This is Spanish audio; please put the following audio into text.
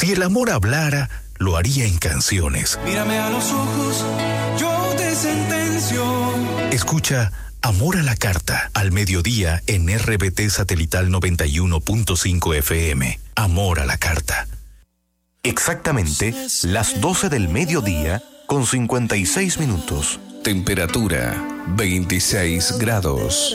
Si el amor hablara, lo haría en canciones. Mírame a los ojos, yo te sentencio. Escucha Amor a la Carta, al mediodía en RBT Satelital 91.5 FM. Amor a la Carta. Exactamente las 12 del mediodía con 56 minutos. Temperatura 26 grados.